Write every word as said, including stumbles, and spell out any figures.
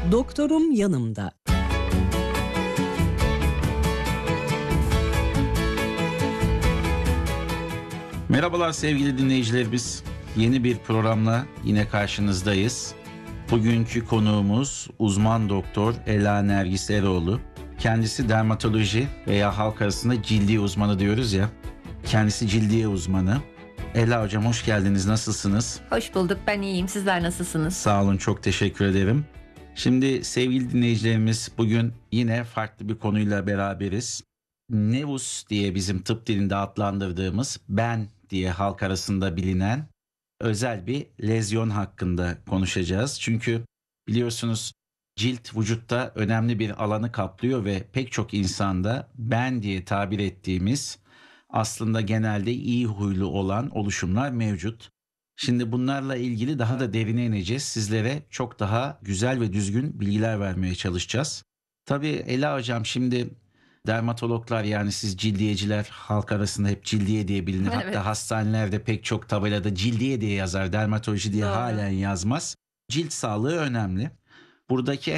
Doktorum yanımda. Merhabalar sevgili dinleyicilerimiz. Yeni bir programla yine karşınızdayız. Bugünkü konuğumuz uzman doktor Ela Nergis Eroğlu. Kendisi dermatoloji veya halk arasında cildiye uzmanı diyoruz ya. Kendisi cildiye uzmanı. Ela hocam hoş geldiniz. Nasılsınız? Hoş bulduk. Ben iyiyim. Sizler nasılsınız? Sağ olun. Çok teşekkür ederim. Şimdi sevgili dinleyicilerimiz bugün yine farklı bir konuyla beraberiz. Nevus diye bizim tıp dilinde adlandırdığımız ben diye halk arasında bilinen özel bir lezyon hakkında konuşacağız. Çünkü biliyorsunuz cilt vücutta önemli bir alanı kaplıyor ve pek çok insanda ben diye tabir ettiğimiz aslında genelde iyi huylu olan oluşumlar mevcut. Şimdi bunlarla ilgili daha da derine ineceğiz. Sizlere çok daha güzel ve düzgün bilgiler vermeye çalışacağız. Tabii Ela hocam şimdi dermatologlar yani siz cildiyeciler halk arasında hep cildiye diye bilinir. Evet. Hatta hastanelerde pek çok tabelada cildiye diye yazar, dermatoloji diye Doğru. halen yazmaz. Cilt sağlığı önemli. Buradaki